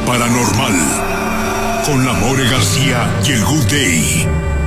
paranormal con la More García y el Good Day.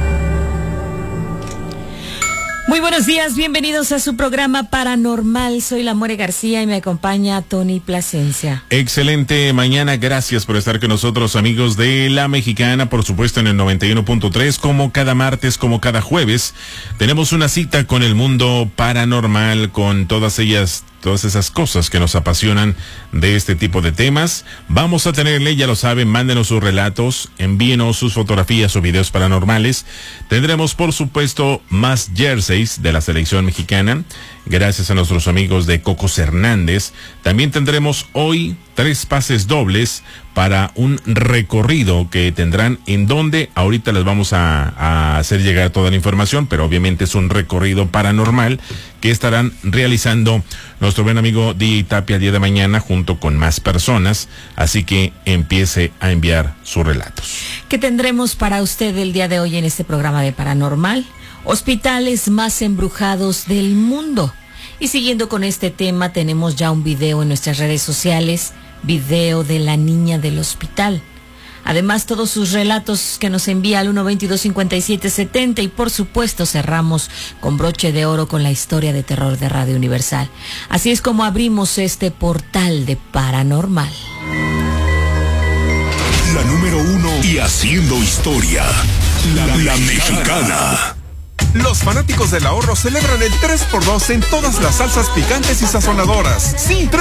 Muy buenos días, bienvenidos a su programa Paranormal. Soy la More García y me acompaña Tony Plasencia. Excelente mañana, gracias por estar con nosotros, amigos de La Mexicana, por supuesto en el 91.3, como cada martes, como cada jueves. Tenemos una cita con el mundo paranormal, con todas esas cosas que nos apasionan de este tipo de temas. Vamos a tenerle, ya lo saben, mándenos sus relatos, envíenos sus fotografías o videos paranormales. Tendremos, por supuesto, más jerseys de la selección mexicana, gracias a nuestros amigos de Cocos Hernández. También tendremos hoy 3 pases dobles para un recorrido que tendrán en donde ahorita les vamos a hacer llegar toda la información, pero obviamente es un recorrido paranormal que estarán realizando nuestro buen amigo DJ Tapia el día de mañana junto con más personas, así que empiece a enviar sus relatos. ¿Qué tendremos para usted el día de hoy en este programa de Paranormal? Hospitales más embrujados del mundo. Y siguiendo con este tema, tenemos ya un video en nuestras redes sociales, video de la niña del hospital. Además, todos sus relatos que nos envía al 122-5770 y por supuesto cerramos con broche de oro con la historia de terror de Radio Universal. Así es como abrimos este portal de Paranormal. La número 1 y haciendo historia, la Mexicana. Los fanáticos del ahorro celebran el 3x2 en todas las salsas picantes y sazonadoras. Sí,